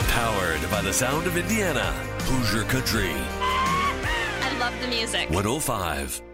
Powered by the sound of Indiana. Hoosier Country. I love the music. 105